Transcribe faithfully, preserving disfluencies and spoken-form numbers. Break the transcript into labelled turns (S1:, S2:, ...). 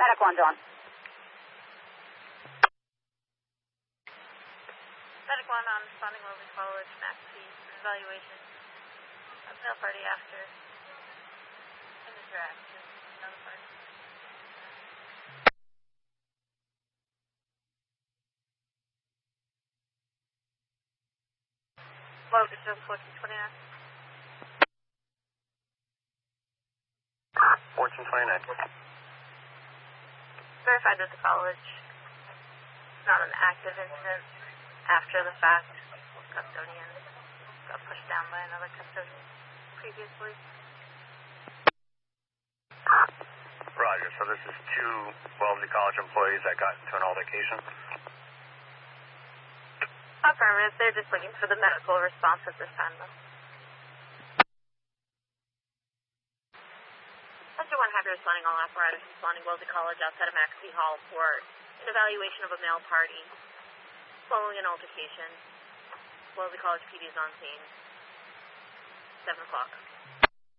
S1: Medic one's on.
S2: Medic one on responding Wellesley College, Max P, evaluation of male party after an interaction with another party. Low distance fourteen twenty-nine.
S3: fourteen twenty-nine.
S2: Verified that the college is not an active incident. After the fact, custodian got pushed down by another custodian previously.
S3: Roger, so this is two Wellesley College employees that got into an altercation?
S2: Affirmative, they're just looking for the medical response at this time, though. Sector one, happy responding all apparatus responding Wellesley College outside of Max P Hall for an evaluation of a male party following an altercation. Wellesley College P D is on scene. seven o'clock.